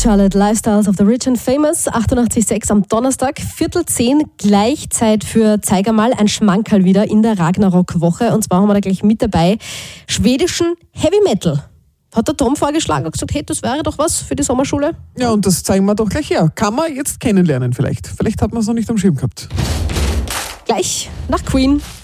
Charlotte, Lifestyles of the Rich and Famous, 88.6 am Donnerstag, 9:45, gleich Zeit für Zeig einmal ein Schmankerl wieder in der Ragnarok-Woche. Und zwar haben wir da gleich mit dabei schwedischen Heavy Metal. Hat der Tom vorgeschlagen und gesagt, hey, das wäre doch was für die Sommerschule? Ja, und das zeigen wir doch gleich her. Kann man jetzt kennenlernen vielleicht. Vielleicht hat man es noch nicht am Schirm gehabt. Gleich nach Queen.